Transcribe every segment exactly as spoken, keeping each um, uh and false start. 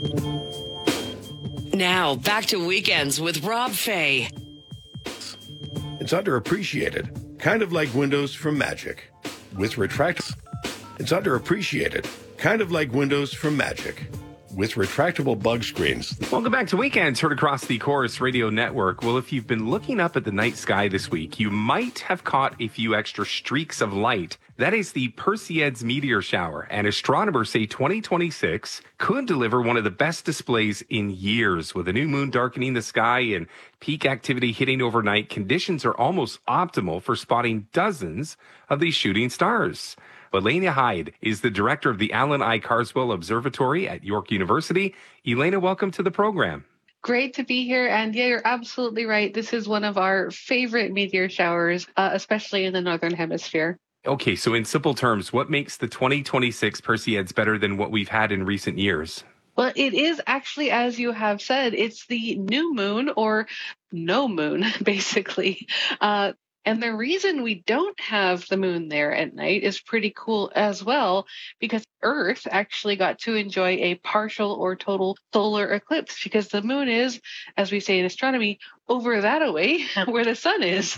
Now, back to Weekends with Rob Fay. It's underappreciated, kind of like windows from Magic. With retract, it's underappreciated, kind of like windows from Magic. With retractable bug screens. Welcome back to Weekends, heard across the Chorus Radio Network. Well, if you've been looking up at the night sky this week, you might have caught a few extra streaks of light. That is the Perseids meteor shower, and astronomers say twenty twenty-six could deliver one of the best displays in years. With a new moon darkening the sky and peak activity hitting overnight, conditions are almost optimal for spotting dozens of these shooting stars. Elena Hyde is the director of the Alan I. Carswell Observatory at York University. Elena, welcome to the program. Great to be here. And yeah, you're absolutely right. This is one of our favorite meteor showers, uh, especially in the Northern Hemisphere. Okay, so in simple terms, what makes the twenty twenty-six Perseids better than what we've had in recent years? Well, it is actually, as you have said, it's the new moon or no moon, basically. Uh, And the reason we don't have the moon there at night is pretty cool as well, because Earth actually got to enjoy a partial or total solar eclipse, because the moon is, as we say in astronomy, over that away where the sun is.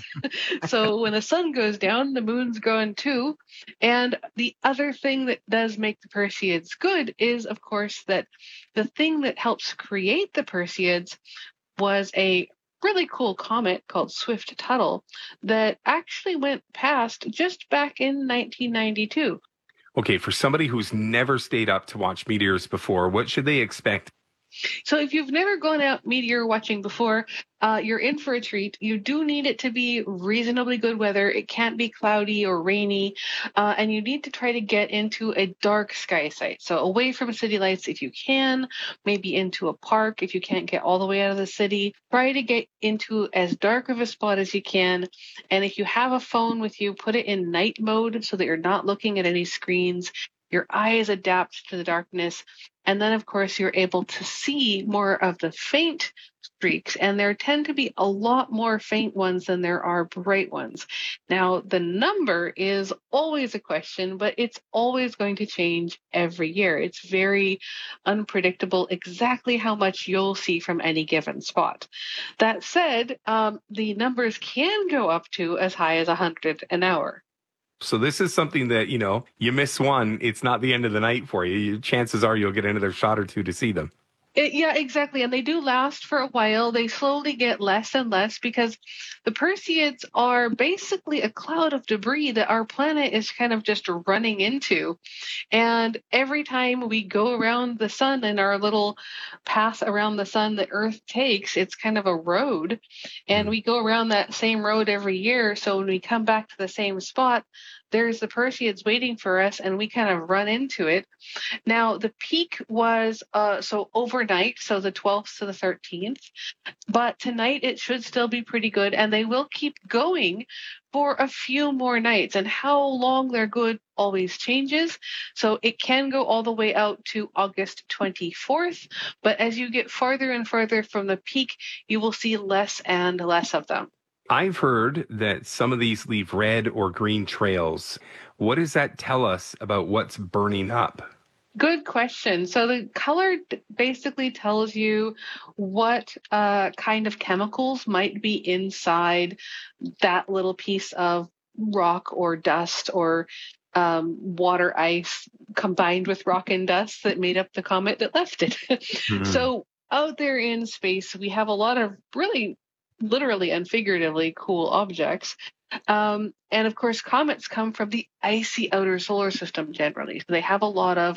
So when the sun goes down, the moon's going too. And the other thing that does make the Perseids good is, of course, that the thing that helps create the Perseids was a really cool comet called Swift-Tuttle that actually went past just back in nineteen ninety-two. Okay, for somebody who's never stayed up to watch meteors before, what should they expect? So if you've never gone out meteor watching before, uh, you're in for a treat. You do need it to be reasonably good weather. It can't be cloudy or rainy. Uh, and you need to try to get into a dark sky site. So away from city lights if you can, maybe into a park if you can't get all the way out of the city. Try to get into as dark of a spot as you can. And if you have a phone with you, put it in night mode so that you're not looking at any screens. Your eyes adapt to the darkness. And then, of course, you're able to see more of the faint streaks. And there tend to be a lot more faint ones than there are bright ones. Now, the number is always a question, but it's always going to change every year. It's very unpredictable exactly how much you'll see from any given spot. That said, um, the numbers can go up to as high as one hundred an hour. So this is something that, you know, you miss one, it's not the end of the night for you. Chances are you'll get another shot or two to see them. It, yeah, exactly. And they do last for a while. They slowly get less and less because the Perseids are basically a cloud of debris that our planet is kind of just running into. And every time we go around the sun in our little path around the sun that Earth takes, it's kind of a road. And we go around that same road every year. So when we come back to the same spot, there's the Perseids waiting for us, and we kind of run into it. Now, the peak was uh, so overnight, so the twelfth to the thirteenth. But tonight it should still be pretty good, and they will keep going for a few more nights. And how long they're good always changes. So it can go all the way out to August twenty-fourth. But as you get farther and farther from the peak, you will see less and less of them. I've heard that some of these leave red or green trails. What does that tell us about what's burning up? Good question. So the color basically tells you what uh, kind of chemicals might be inside that little piece of rock or dust or um, water ice combined with rock and dust that made up the comet that left it. Mm-hmm. So out there in space, we have a lot of really literally and figuratively cool objects. Um, and of course, comets come from the icy outer solar system generally. So they have a lot of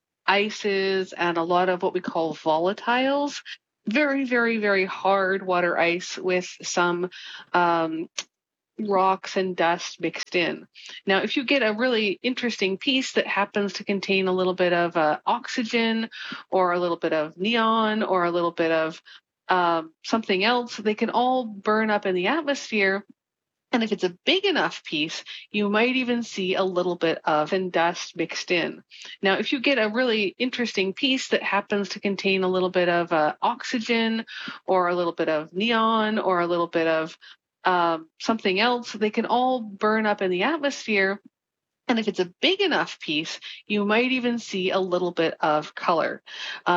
ices and a lot of what we call volatiles, very, very, very hard water ice with some um, rocks and dust mixed in. Now, if you get a really interesting piece that happens to contain a little bit of uh, oxygen or a little bit of neon or a little bit of Um, something else, they can all burn up in the atmosphere. And if it's a big enough piece, you might even see a little bit of dust mixed in. Now, if you get a really interesting piece that happens to contain a little bit of uh, oxygen or a little bit of neon or a little bit of um, something else, they can all burn up in the atmosphere. And if it's a big enough piece, you might even see a little bit of color. Um,